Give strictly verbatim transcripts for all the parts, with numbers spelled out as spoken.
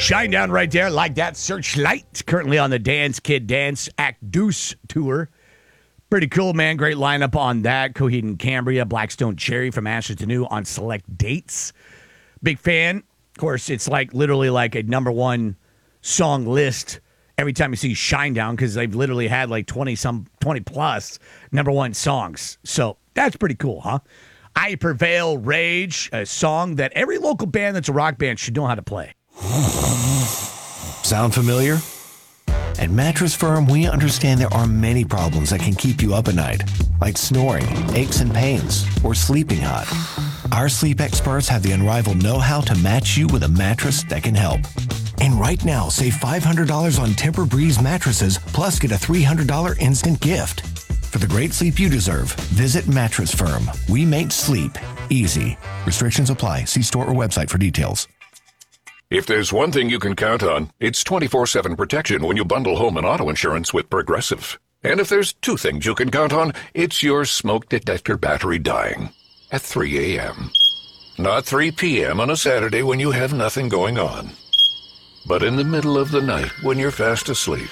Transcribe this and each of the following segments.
Shinedown right there, like that. Searchlight, currently on the Dance Kid Dance Act Deuce tour. Pretty cool, man. Great lineup on that. Coheed and Cambria, Blackstone Cherry from Ashes to New on select dates. Big fan. Of course, it's like literally like a number one song list every time you see Shinedown because they've literally had like twenty some twenty plus number one songs. So that's pretty cool, huh? I Prevail, Rage, a song that every local band that's a rock band should know how to play. Sound familiar? At Mattress Firm, we understand there are many problems that can keep you up at night, like snoring, aches and pains, or sleeping hot. Our sleep experts have the unrivaled know-how to match you with a mattress that can help. And right now, save five hundred dollars on Tempur-Breeze mattresses, plus get a three hundred dollars instant gift. For the great sleep you deserve, visit Mattress Firm. We make sleep easy. Restrictions apply. See store or website for details. If there's one thing you can count on, it's twenty-four seven protection when you bundle home and auto insurance with Progressive. And if there's two things you can count on, it's your smoke detector battery dying at three a.m. Not three p.m. on a Saturday when you have nothing going on, but in the middle of the night when you're fast asleep.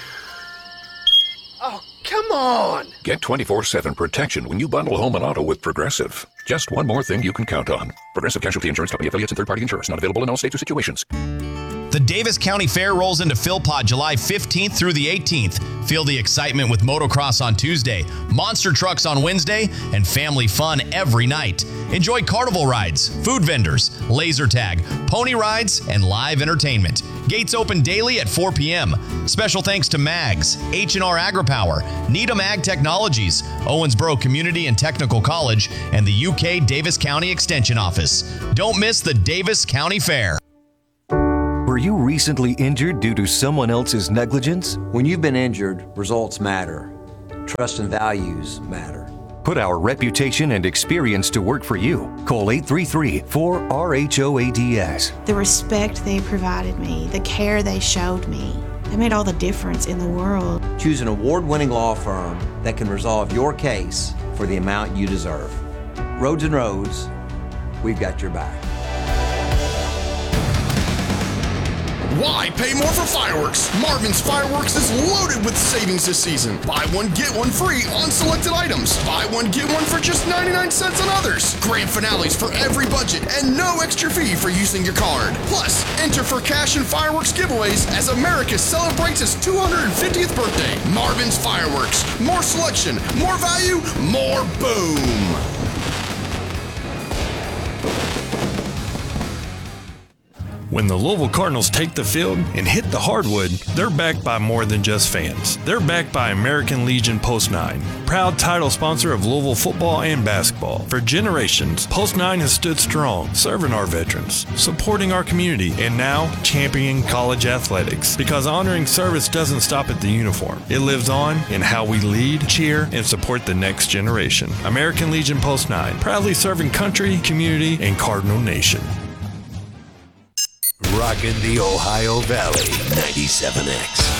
Oh, come on! Get twenty-four seven protection when you bundle home and auto with Progressive. Just one more thing you can count on. Progressive Casualty Insurance Company affiliates and third-party insurers. Not available in all states or situations. The Davis County Fair rolls into Philpott July fifteenth through the eighteenth. Feel the excitement with motocross on Tuesday, monster trucks on Wednesday, and family fun every night. Enjoy carnival rides, food vendors, laser tag, pony rides, and live entertainment. Gates open daily at four p.m. Special thanks to Mags, H and R AgriPower, Needham Ag Technologies, Owensboro Community and Technical College, and the U K Davis County Extension Office. Don't miss the Davis County Fair. Were you recently injured due to someone else's negligence? When you've been injured, results matter. Trust and values matter. Put our reputation and experience to work for you. Call eight three three, four R H O A D S. The respect they provided me, the care they showed me, that made all the difference in the world. Choose an award-winning law firm that can resolve your case for the amount you deserve. Rhodes and Rhodes, we've got your back. Why pay more for fireworks? Marvin's Fireworks is loaded with savings this season. Buy one, get one free on selected items. Buy one, get one for just ninety-nine cents on others. Grand finales for every budget and no extra fee for using your card. Plus, enter for cash and fireworks giveaways as America celebrates its two hundred fiftieth birthday. Marvin's Fireworks. More selection, more value, more boom. When the Louisville Cardinals take the field and hit the hardwood, they're backed by more than just fans. They're backed by American Legion Post nine, proud title sponsor of Louisville football and basketball. For generations, Post nine has stood strong, serving our veterans, supporting our community, and now championing college athletics. Because honoring service doesn't stop at the uniform. It lives on in how we lead, cheer, and support the next generation. American Legion Post nine, proudly serving country, community, and Cardinal Nation. Rockin' the Ohio Valley, ninety-seven X.